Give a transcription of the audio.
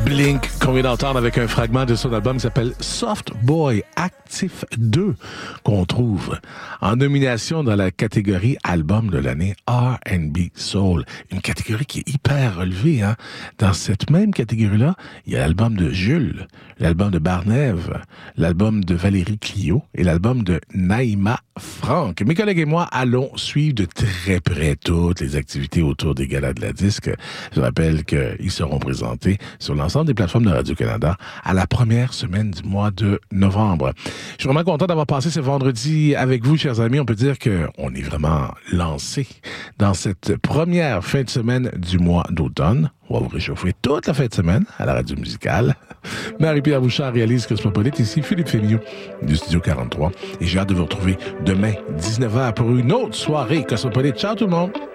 Blink, qu'on vient d'entendre avec un fragment de son album qui s'appelle Soft Boy Actif 2, qu'on trouve en nomination dans la catégorie Album de l'année R&B Soul. Une catégorie qui est hyper relevée, hein. Dans cette même catégorie-là, il y a l'album de Jules, l'album de Barnève, l'album de Valérie Clio et l'album de Naïma Franck. Mes collègues et moi allons suivre de très près toutes les activités autour des galas de la disque. Je rappelle qu'ils seront présentés sur l'ensemble des plateformes de Radio-Canada à la première semaine du mois de novembre. Je suis vraiment content d'avoir passé ce vendredi avec vous, chers amis. On peut dire qu'on est vraiment lancé dans cette première fin de semaine du mois d'automne. On va vous réchauffer toute la fin de semaine à la radio musicale. Marie-Pierre Bouchard réalise Cosmopolite. Ici Philippe Fémillon du Studio 43. Et j'ai hâte de vous retrouver demain, 19h, pour une autre soirée Cosmopolite. Ciao tout le monde!